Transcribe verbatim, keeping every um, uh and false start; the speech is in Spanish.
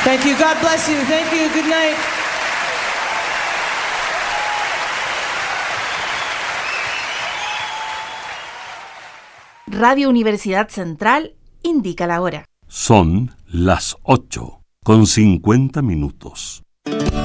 Thank you. God bless you. Thank you. Good night. Radio Universidad Central indica la hora. Son las ocho con cincuenta minutos.